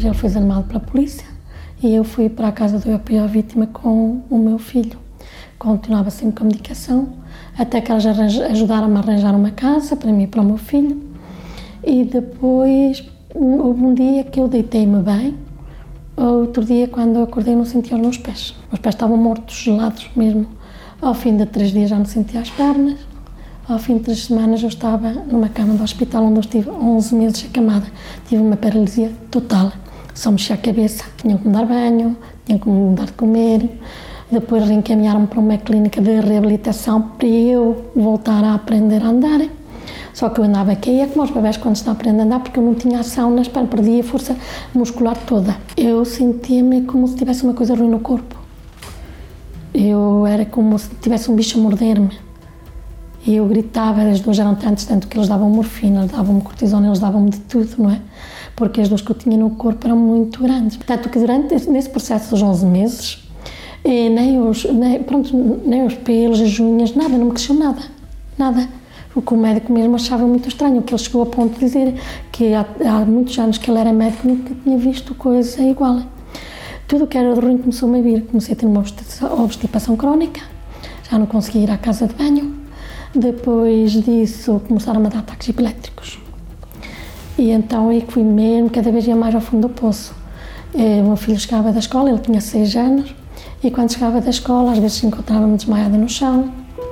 Depois ele foi desarmado pela polícia e eu fui para a casa do apoio à vítima com o meu filho. Continuava sempre com a medicação, até que elas ajudaram-me a arranjar uma casa para mim e para o meu filho. E depois, houve um dia que eu deitei-me bem. Outro dia, quando eu acordei, não sentia os meus pés. Os pés estavam mortos, gelados mesmo. Ao fim de 3 dias já não sentia as pernas. Ao fim de 3 semanas eu estava numa cama do hospital onde eu estive 11 meses acamada. Tive uma paralisia total. Só mexia a cabeça, tinham que me dar banho, tinham que me dar de comer. Depois reencaminharam-me para uma clínica de reabilitação para eu voltar a aprender a andar. Só que eu andava caía como os bebés quando estão a aprender a andar, porque eu não tinha ação nas pernas, perdia a força muscular toda. Eu sentia-me como se tivesse uma coisa ruim no corpo. Eu era como se tivesse um bicho a morder-me. E eu gritava, as duas eram tanto que eles davam morfina, eles davam-me cortisona, eles davam-me de tudo, não é? Porque as dores que eu tinha no corpo eram muito grandes. Tanto que nesse processo dos 11 meses, nem os pelos, as unhas, nada, não me cresceu nada. O que o médico mesmo achava muito estranho, que ele chegou a ponto de dizer que há muitos anos que ele era médico e nunca tinha visto coisa igual. Tudo o que era de ruim começou-me a vir. Comecei a ter uma obstipação crónica, já não conseguia ir à casa de banho. Depois disso começaram a dar ataques epiléticos. E então aí que fui mesmo, cada vez ia mais ao fundo do poço. O meu filho chegava da escola, ele tinha 6 anos, e quando chegava da escola, às vezes encontrava-me desmaiada no chão.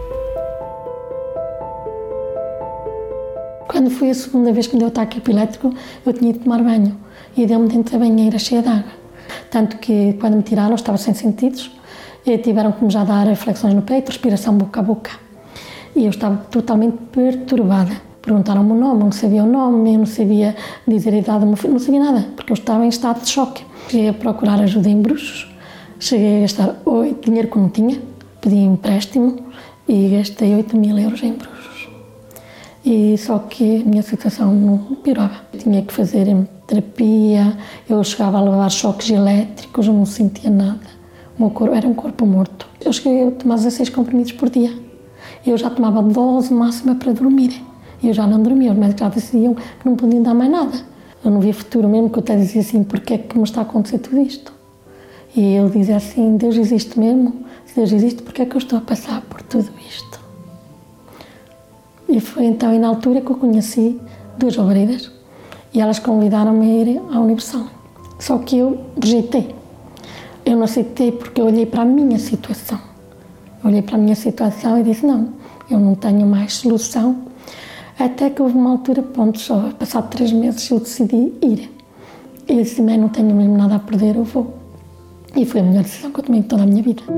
Quando foi a segunda vez que me deu ataque epilético, eu tinha de tomar banho e deu-me dentro da banheira cheia de água. Tanto que quando me tiraram, eu estava sem sentidos, e tiveram que me já dar flexões no peito, respiração boca a boca. E eu estava totalmente perturbada. Perguntaram-me o nome, eu não sabia o nome, eu não sabia dizer a idade do meu filho, não sabia nada, porque eu estava em estado de choque. Cheguei a procurar ajuda em bruxos, cheguei a gastar dinheiro que não tinha, pedi empréstimo e gastei 8.000 euros em bruxos. E só que a minha situação não piorava. Tinha que fazer terapia, eu chegava a levar choques elétricos, eu não sentia nada. O meu corpo era um corpo morto. Eu cheguei a tomar 16 comprimidos por dia. Eu já tomava 12 máxima para dormir. Eu já não dormia, os médicos já diziam que não podiam dar mais nada. Eu não via futuro mesmo, que eu até dizia assim, porque é que me está a acontecer tudo isto? E ele dizia assim, Deus existe mesmo? Se Deus existe, porque é que eu estou a passar por tudo isto? E foi então, e na altura que eu conheci 2 obreiras, e elas convidaram-me a ir à Universal. Só que eu rejeitei. Eu não aceitei porque eu olhei para a minha situação. Olhei para a minha situação e disse, não, eu não tenho mais solução. Até que houve uma altura, pronto, só passado 3 meses eu decidi ir. E disse, mãe, não tenho mesmo nada a perder, eu vou. E foi a melhor decisão que eu tomei em toda a minha vida.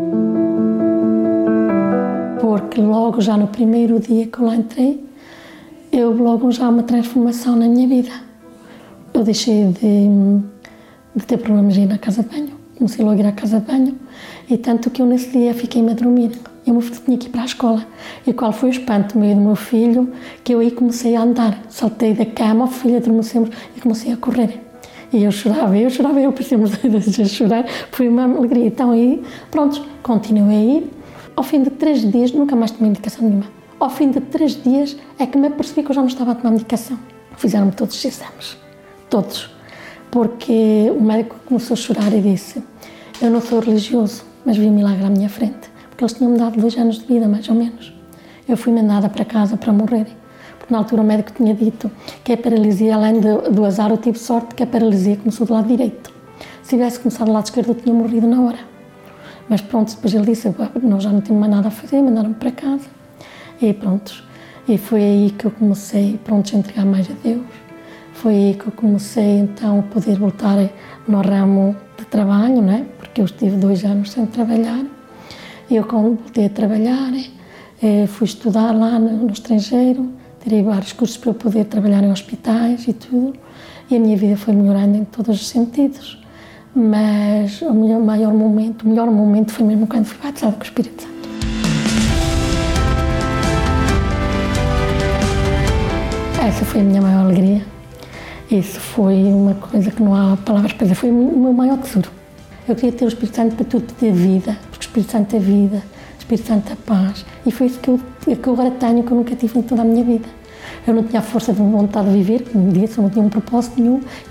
Porque logo já no primeiro dia que eu lá entrei, houve logo já uma transformação na minha vida. Eu deixei de ter problemas de ir na casa de banho. Comecei logo a ir à casa de banho. E tanto que eu nesse dia fiquei-me a dormir. Eu tinha que ir para a escola. E qual foi o espanto meio do meu filho, que eu aí comecei a andar. Saltei da cama, o filho adormecemos e comecei a correr. E eu chorava, eu parecia-me a chorar. Foi uma alegria. Então aí, pronto, continuei a ir. Ao fim de 3 dias, nunca mais tomei medicação nenhuma. Ao fim de 3 dias é que me apercebi que eu já não estava a tomar medicação. Fizeram-me todos os exames. Todos. Porque o médico começou a chorar e disse, eu não sou religioso, mas vi um milagre à minha frente. Porque eles tinham-me dado 2 anos de vida, mais ou menos. Eu fui mandada para casa para morrer. Porque na altura o médico tinha dito que a paralisia, além do azar, eu tive sorte que a paralisia começou do lado direito. Se tivesse começado do lado esquerdo, eu tinha morrido na hora. Mas pronto, depois ele disse, nós já não tínhamos mais nada a fazer, mandaram-me para casa. E pronto, e foi aí que eu comecei, pronto, a entregar mais a Deus. Foi aí que eu comecei, então, a poder voltar no ramo de trabalho, né? Porque eu estive 2 anos sem trabalhar. E eu, quando voltei a trabalhar, fui estudar lá no estrangeiro, tirei vários cursos para eu poder trabalhar em hospitais e tudo. E a minha vida foi melhorando em todos os sentidos. Mas o melhor momento foi mesmo quando fui batizada com o Espírito Santo. Essa foi a minha maior alegria. Isso foi uma coisa que não há palavras para dizer. Foi o meu maior tesouro. Eu queria ter o Espírito Santo para tudo, ter vida, porque o Espírito Santo é vida, o Espírito Santo é paz. E foi isso que eu agora tenho, que eu nunca tive em toda a minha vida. Eu não tinha a força de vontade de viver, como disse, eu não tinha um propósito nenhum.